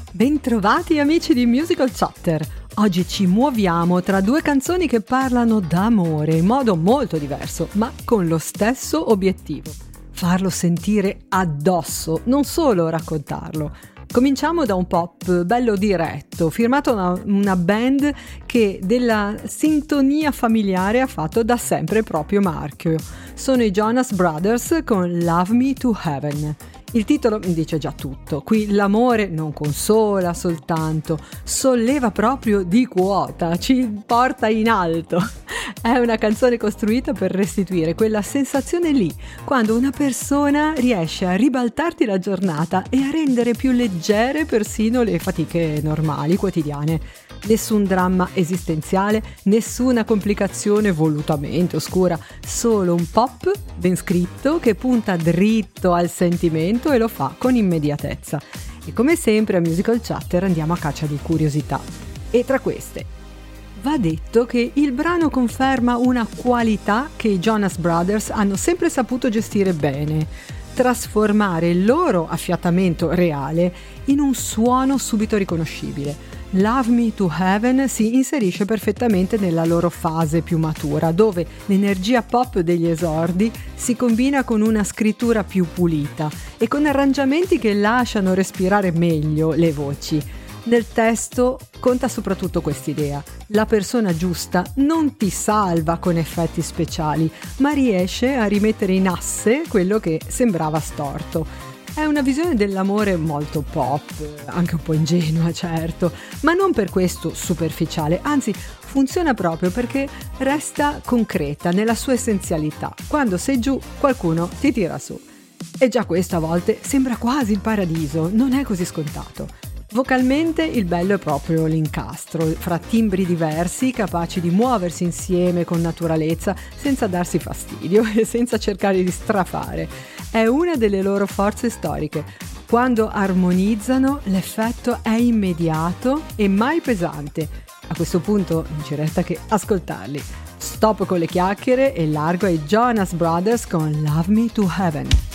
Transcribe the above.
Bentrovati amici di Musical Chatter. Oggi ci muoviamo tra due canzoni che parlano d'amore in modo molto diverso, ma con lo stesso obiettivo: farlo sentire addosso, non solo raccontarlo. Cominciamo da un pop bello diretto, firmato da una band che della sintonia familiare ha fatto da sempre proprio marchio. Sono i Jonas Brothers con Love Me to Heaven. Il titolo dice già tutto. Qui l'amore non consola soltanto, solleva proprio di quota, ci porta in alto. È una canzone costruita per restituire quella sensazione lì, quando una persona riesce a ribaltarti la giornata e a rendere più leggere persino le fatiche normali, quotidiane. Nessun dramma esistenziale, nessuna complicazione volutamente oscura, solo un pop ben scritto che punta dritto al sentimento e lo fa con immediatezza. E come sempre a Musical Chatter andiamo a caccia di curiosità. E tra queste, va detto che il brano conferma una qualità che i Jonas Brothers hanno sempre saputo gestire bene: trasformare il loro affiatamento reale in un suono subito riconoscibile. Love Me to Heaven si inserisce perfettamente nella loro fase più matura, dove l'energia pop degli esordi si combina con una scrittura più pulita e con arrangiamenti che lasciano respirare meglio le voci. Nel testo conta soprattutto quest'idea: la persona giusta non ti salva con effetti speciali, ma riesce a rimettere in asse quello che sembrava storto. È una visione dell'amore molto pop, anche un po' ingenua, certo, ma non per questo superficiale, anzi funziona proprio perché resta concreta nella sua essenzialità. Quando sei giù, qualcuno ti tira su. E già questo a volte sembra quasi il paradiso, non è così scontato. Vocalmente il bello è proprio l'incastro, fra timbri diversi capaci di muoversi insieme con naturalezza senza darsi fastidio e senza cercare di strafare. È una delle loro forze storiche. Quando armonizzano l'effetto è immediato e mai pesante. A questo punto non ci resta che ascoltarli. Stop con le chiacchiere e largo ai Jonas Brothers con Love Me to Heaven.